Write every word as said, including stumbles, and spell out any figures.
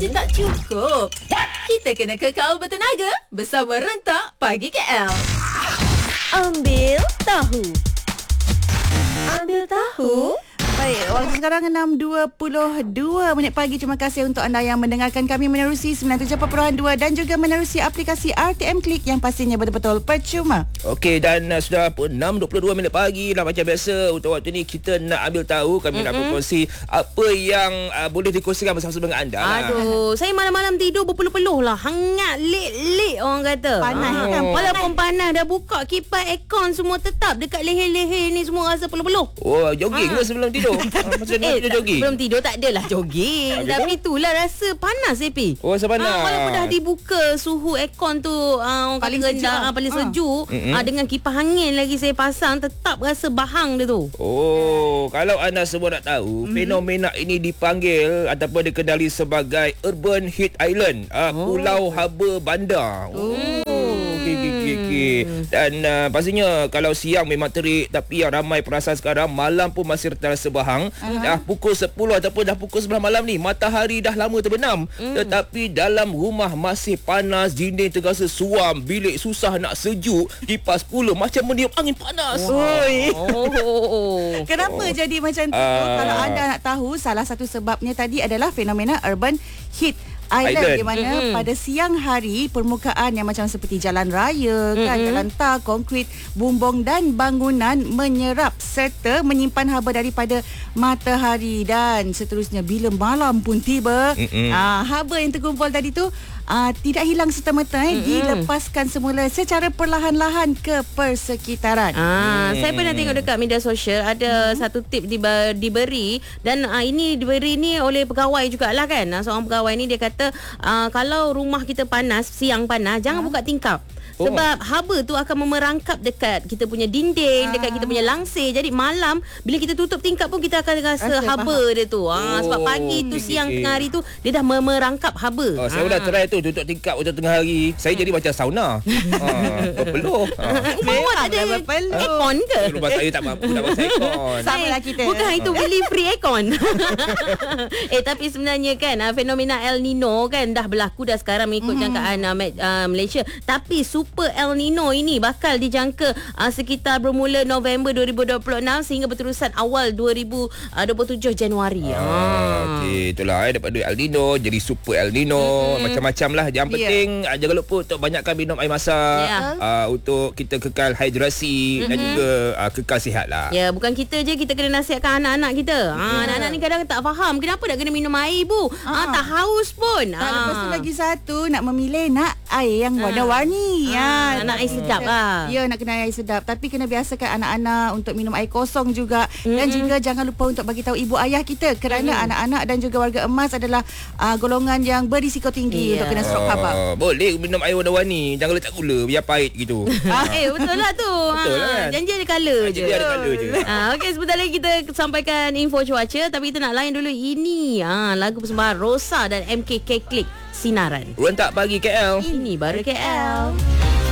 je tak cukup. Kita kena kekal bertenaga bersama Rentak Pagi K L. Ambil tahu. Ambil tahu. Baik, waktu sekarang enam dua puluh dua minit pagi. Terima kasih untuk anda yang mendengarkan kami menerusi sembilan puluh tujuh perpuluhan dua dan juga menerusi aplikasi R T M Klik yang pastinya betul-betul percuma. Okey, dan uh, sudah pun enam dua puluh dua minit pagi lah. Macam biasa, untuk waktu ni kita nak ambil tahu, kami mm-hmm. nak berkongsi apa yang uh, boleh dikongsikan bersama-sama dengan anda lah. Aduh, saya malam-malam tidur berpeluh-peluh lah. Hangat, lik-lik orang kata. Panas ah. kan? Walaupun panas, dah buka kipas aircon semua tetap dekat leher-leher ni semua rasa peluh-peluh. Oh, jogging Ah. ke sebelum tidur? Ah, masa Eh, tidur tak, jogging? belum tidur tak adalah jogging. Habis Tapi tu? itulah rasa panas, Epi. Oh, rasa panas. Ah, walaupun dah dibuka suhu aircon tu ah, orang Paling kata sejuk. rendah, ah, paling Ah. sejuk. Mm-mm. Ah, dengan kipas angin lagi saya pasang, tetap rasa bahang dia tu. Oh, kalau anda semua nak tahu, mm-hmm. fenomena ini dipanggil ataupun dikenali sebagai Urban Heat Island, uh, Oh. Pulau Haba Bandar. Oh. Okey, okey, okey, okey. Dan uh, pastinya kalau siang memang terik, tapi yang ramai perasan sekarang malam pun masih terasa bahang. Uh-huh. Dah pukul sepuluh ataupun dah pukul sebelas malam ni, matahari dah lama terbenam. Mm. Tetapi dalam rumah masih panas, dinding terasa suam, bilik susah nak sejuk, kipas pula macam meniup angin panas. Oi. Oh. Kenapa Oh. jadi macam tu? Ah. Kalau anda nak tahu, salah satu sebabnya tadi adalah fenomena Urban Heat Island, Island. di mana Mm-mm. pada siang hari permukaan yang macam seperti jalan raya, kan, Mm-mm. jalan tar, konkrit, bumbung dan bangunan menyerap serta menyimpan haba daripada matahari, dan seterusnya bila malam pun tiba, ah, haba yang terkumpul tadi tu Uh, tidak hilang serta-merta, eh, dilepaskan semula secara perlahan-lahan ke persekitaran. Ah, Hmm. saya pernah tengok dekat media sosial ada hmm. satu tip diba- diberi, dan ah, ini diberi ni oleh pegawai jugalah kan. Ah, seorang pegawai ni dia kata ah, kalau rumah kita panas, siang panas, jangan buka tingkap. Oh. Sebab haba tu akan memerangkap dekat kita punya dinding, dekat kita punya langsir. Jadi malam bila kita tutup tingkap pun kita akan rasa Rasa haba faham. dia tu. Ah, sebab Oh, pagi tu, okey, siang, okey. tengah hari tu dia dah memerangkap haba. Oh, saya dah try tu tutup tingkap waktu tengah hari. Saya jadi macam sauna. Ha, berpeluh. Ha. Bawah tak ada Memanglah berpeluh. aircon ke? Rumah saya tak mampu nak pasang aircon. Sama lah kita. Bukan itu beli free aircon. Eh tapi sebenarnya kan ah, fenomena El Nino kan dah berlaku dah sekarang mengikut mm-hmm. jangkaan uh, uh, Malaysia. Tapi super El Nino ini bakal dijangka uh, sekitar bermula November dua ribu dua puluh enam sehingga berterusan awal dua ribu dua puluh tujuh Januari. Ah, Ah. okey, itulah eh, dapat duit El Nino jadi super El Nino, mm-hmm. macam-macam lah. Yang Ya. penting yeah. jangan lupa untuk banyakkan minum air masak, Ya. uh, untuk kita kekal hidrasi, mm-hmm. dan juga uh, kekal sihat lah. Ya, bukan kita je, kita kena nasihatkan anak-anak kita. Ha, anak-anak ni kadang tak faham kenapa nak kena minum air, Bu. Ha, Ah. tak haus pun. Tak, lepas tu lagi satu, nak memilih nak air yang Ah. warna-warni. Ah, Ya, nak air sedap lah. Ya, nak kena air sedap. Tapi kena biasakan anak-anak untuk minum air kosong juga. Mm-hmm. Dan juga jangan lupa untuk bagi tahu ibu ayah kita, kerana mm-hmm. anak-anak dan juga warga emas adalah uh, golongan yang berisiko tinggi Ya. untuk kena stroke habak. Ah, boleh minum air warna-warni, jangan letak gula biar pahit gitu. Ah, eh betul lah tu. Betul lah kan? Janji ada colour je. Jadi ada colour je. Ah, okey, sebentar lagi kita sampaikan info cuaca, tapi kita nak layan dulu ini. Ah, lagu persembahan Rosa dan M K K Klik, Sinaran. Rentak pagi K L. Ini baru K L.